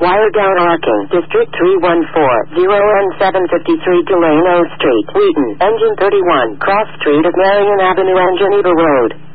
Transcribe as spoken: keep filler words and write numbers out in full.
Wire down arcing. District three one four zero N seven fifty-three Delano Street, Wheaton. Engine thirty-one. Cross Street of Marion Avenue and Geneva Road.